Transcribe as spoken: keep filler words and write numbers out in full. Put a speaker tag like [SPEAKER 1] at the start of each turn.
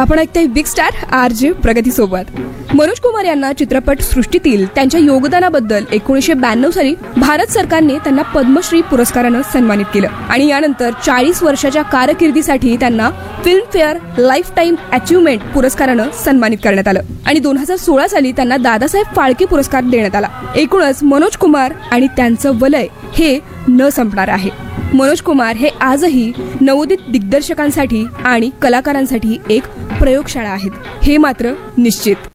[SPEAKER 1] आपण ऐकताय big star R J प्रगती सोबत. मनोज कुमार यांना चित्रपट सृष्टीतील त्यांच्या योगदानाबद्दल एकोणीसशे ब्याण्णव साली भारत सरकारने त्यांना पद्मश्री पुरस्कारानं सन्मानित केलं आणि यानंतर चाळीस वर्षाच्या कारकिर्दीसाठी त्यांना फिल्मफेअर लाईफ टाईम अचिव्हमेंट पुरस्कारानं सन्मानित करण्यात आलं आणि दोन हजार सोळा साली त्यांना दादासाहेब फाळके पुरस्कार देण्यात आला. एकूणच मनोज कुमार आणि त्यांचं वलय हे न संपणार आहे. मनोज कुमार हे आजही नवोदित दिग्दर्शकांसाठी आणि कलाकारांसाठी एक प्रयोगशाळा आहेत, हे मात्र निश्चित.